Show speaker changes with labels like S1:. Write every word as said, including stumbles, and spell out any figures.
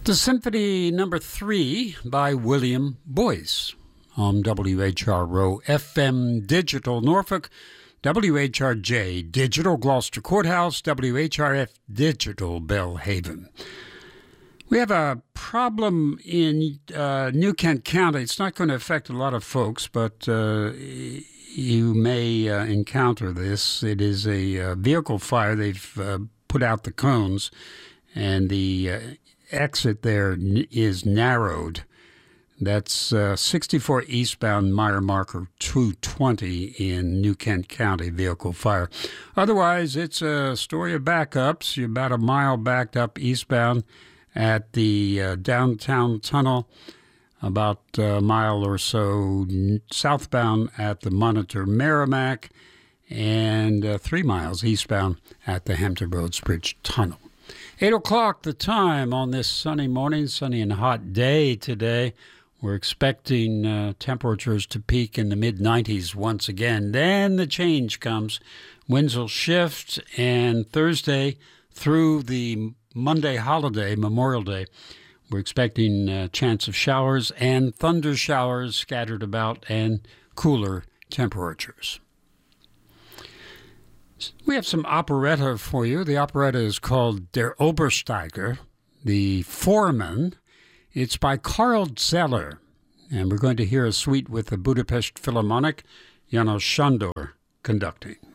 S1: The Symphony Number Three by William Boyce on W H R O F M Digital Norfolk, W H R J Digital Gloucester Courthouse, W H R F Digital Belhaven. We have a problem in uh, New Kent County. It's not going to affect a lot of folks, but uh, you may uh, encounter this. It is a uh, vehicle fire. They've uh, put out the cones, and the uh, exit there is narrowed. That's uh, sixty-four eastbound, Mile Marker two twenty in New Kent County, vehicle fire. Otherwise, it's a story of backups. You're about a mile backed up eastbound at the uh, downtown tunnel, about a mile or so southbound at the Monitor Merrimack, and uh, three miles eastbound at the Hampton Roads Bridge Tunnel. Eight o'clock the time on this sunny morning, sunny and hot day today. We're expecting uh, temperatures to peak in the mid nineties once again. Then the change comes. Winds will shift, and Thursday through the Monday holiday, Memorial Day, we're expecting a chance of showers and thunder showers scattered about and cooler temperatures. We have some operetta for you. The operetta is called Der Obersteiger, the Foreman. It's by Karl Zeller, and we're going to hear a suite with the Budapest Philharmonic, János Sándor conducting.